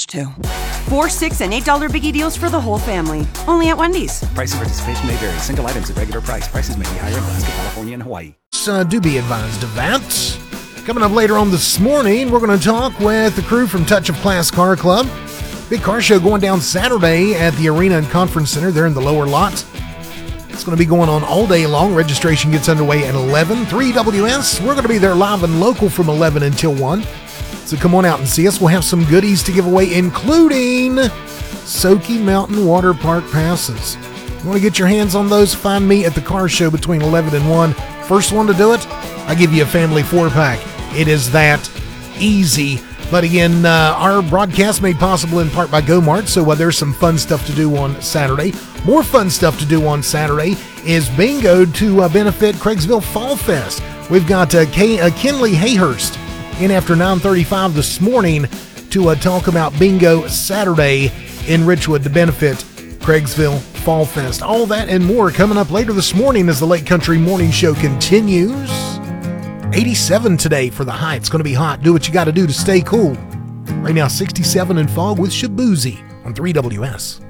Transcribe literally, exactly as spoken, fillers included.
lunch, too. Four, six, and eight dollar biggie deals for the whole family. Only at Wendy's. Price and participation may vary. Single items at regular price. Prices may be higher in Alaska, California, and Hawaii. Uh, do be advised of that. Coming up later on this morning, we're going to talk with the crew from Touch of Class Car Club. Big car show going down Saturday at the Arena and Conference Center. They're in the lower lot. It's going to be going on all day long. Registration gets underway at eleven. three W S, we're going to be there live and local from eleven until one. So come on out and see us. We'll have some goodies to give away, including Soaky Mountain Water Park passes. You want to get your hands on those? Find me at the car show between eleven and one. First one to do it, I give you a family four-pack. It is that easy. But again, uh, our broadcast made possible in part by GoMart, so uh, there's some fun stuff to do on Saturday. More fun stuff to do on Saturday is bingo to uh, benefit Craigsville Fall Fest. We've got uh, K- uh, Kenley Hayhurst in after nine thirty-five this morning to uh, talk about bingo Saturday in Richwood to benefit Craigsville Fall Fest. All that and more coming up later this morning as the Lake Country Morning Show continues. eighty-seven today for the high. It's going to be hot. Do what you got to do to stay cool. Right now, sixty-seven in fog with Shabuzi on three W S.